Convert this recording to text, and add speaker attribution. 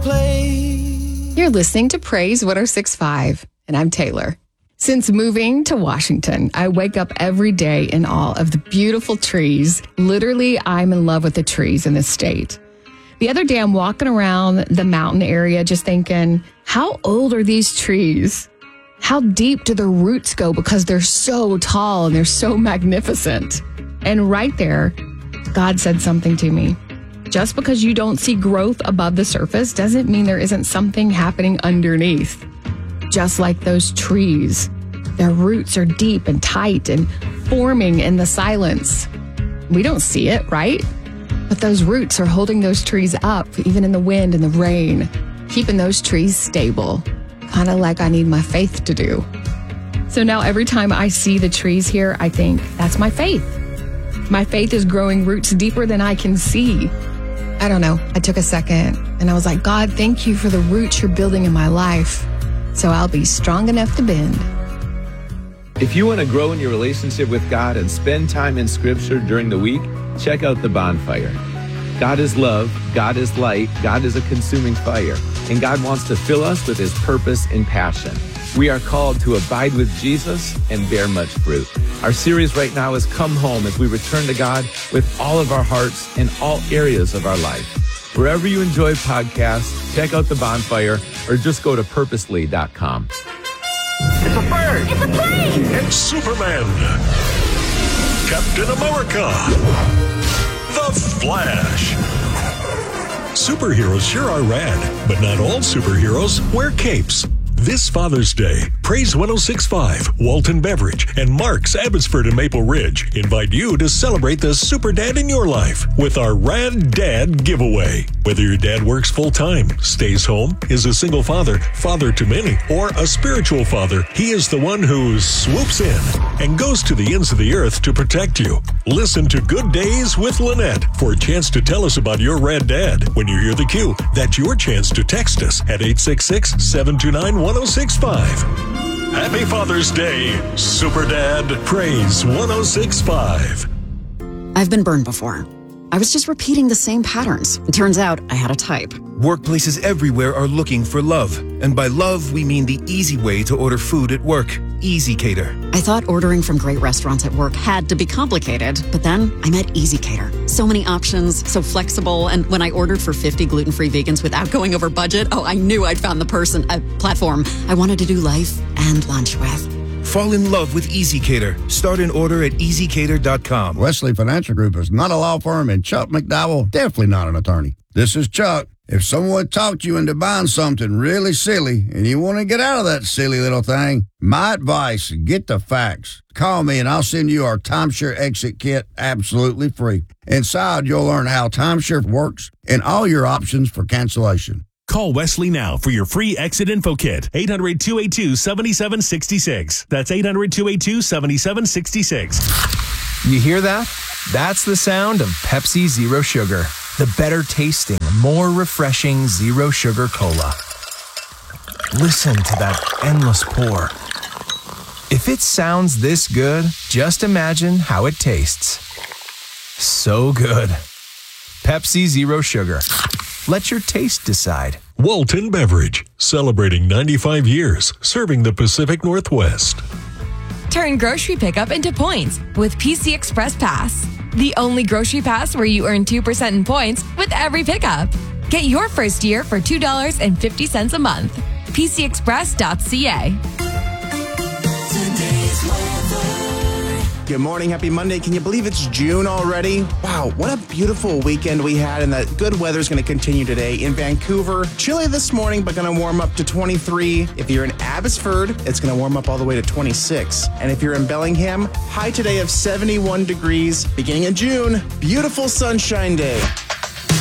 Speaker 1: place.
Speaker 2: You're listening to Praise 106.5, and I'm Taylor. Since moving to Washington, I wake up every day in awe of the beautiful trees. Literally, I'm in love with the trees in this state. The other day, I'm walking around the mountain area just thinking, how old are these trees? How deep do their roots go? Because they're so tall and they're so magnificent. And right there, God said something to me. Just because you don't see growth above the surface doesn't mean there isn't something happening underneath. Just like those trees, their roots are deep and tight and forming in the silence. We don't see it, right? But those roots are holding those trees up, even in the wind and the rain, keeping those trees stable, kind of like I need my faith to do. So now every time I see the trees here, I think, that's my faith. My faith is growing roots deeper than I can see. I don't know. I took a second and I was like, God, thank you for the roots you're building in my life, so I'll be strong enough to bend.
Speaker 3: If you want to grow in your relationship with God and spend time in Scripture during the week, check out The Bonfire. God is love, God is light, God is a consuming fire, and God wants to fill us with His purpose and passion. We are called to abide with Jesus and bear much fruit. Our series right now is Come Home, as we return to God with all of our hearts in all areas of our life. Wherever you enjoy podcasts, check out The Bonfire or just go to purposely.com.
Speaker 4: It's a bird!
Speaker 5: It's a plane!
Speaker 4: It's Superman! Captain America! The Flash! Superheroes sure are rad, but not all superheroes wear capes. This Father's Day, Praise 106.5, Walton Beverage, and Mark's Abbotsford and Maple Ridge invite you to celebrate the super dad in your life with our Rad Dad giveaway. Whether your dad works full-time, stays home, is a single father, father to many, or a spiritual father, he is the one who swoops in and goes to the ends of the earth to protect you. Listen to Good Days with Lynette for a chance to tell us about your Rad Dad. When you hear the cue, that's your chance to text us at 866-729-1065. Happy Father's Day, Super Dad. Praise 106.5.
Speaker 6: I've been burned before. I was just repeating the same patterns. It turns out I had a type.
Speaker 7: Workplaces everywhere are looking for love. And by love, we mean the easy way to order food at work. Easy Cater.
Speaker 6: I thought ordering from great restaurants at work had to be complicated, but then I met Easy Cater. So many options, so flexible, and when I ordered for 50 gluten-free vegans without going over budget, I knew I'd found the platform I wanted to do life and lunch with.
Speaker 7: Fall in love with Easy Cater. Start an order at easycater.com.
Speaker 8: Wesley Financial Group is not a law firm, and Chuck McDowell definitely not an attorney. This is Chuck. If someone talked you into buying something really silly and you want to get out of that silly little thing, my advice, get the facts. Call me and I'll send you our timeshare exit kit absolutely free. Inside, you'll learn how timeshare works and all your options for cancellation.
Speaker 9: Call Wesley now for your free exit info kit. 800-282-7766. That's 800-282-7766.
Speaker 10: You hear that? That's the sound of Pepsi Zero Sugar. The better tasting, more refreshing Zero Sugar Cola. Listen to that endless pour. If it sounds this good, just imagine how it tastes. So good. Pepsi Zero Sugar. Let your taste decide.
Speaker 4: Walton Beverage, celebrating 95 years, serving the Pacific Northwest.
Speaker 11: Turn grocery pickup into points with PC Express Pass. The only grocery pass where you earn 2% in points with every pickup. Get your first year for $2.50 a month. PCExpress.ca.
Speaker 12: Good morning. Happy Monday. Can you believe it's June already? Wow, what a beautiful weekend we had, and that good weather's going to continue today. In Vancouver, chilly this morning, but going to warm up to 23. If you're in Abbotsford, it's going to warm up all the way to 26. And if you're in Bellingham, high today of 71 degrees. Beginning of June, beautiful sunshine day.